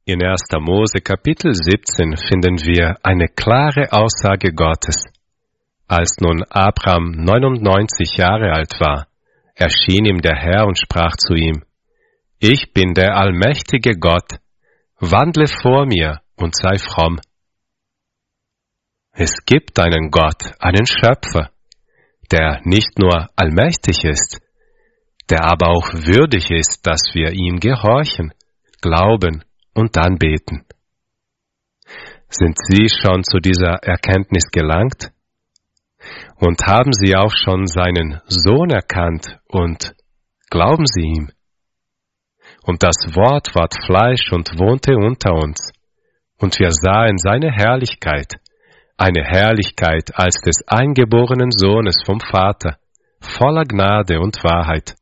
In 1. Mose Kapitel 17 finden wir eine klare Aussage Gottes. Als nun Abraham 99 Jahre alt war, erschien ihm der Herr und sprach zu ihm: Ich bin der allmächtige Gott, wandle vor mir und sei fromm. Es gibt einen Gott, einen Schöpfer, der nicht nur allmächtig ist, der aber auch würdig ist, dass wir ihm gehorchen, glauben und anbeten. Sind Sie schon zu dieser Erkenntnis gelangt? Und haben Sie auch schon seinen Sohn erkannt und glauben Sie ihm? Und das Wort ward Fleisch und wohnte unter uns, und wir sahen seine Herrlichkeit, eine Herrlichkeit als des eingeborenen Sohnes vom Vater, voller Gnade und Wahrheit.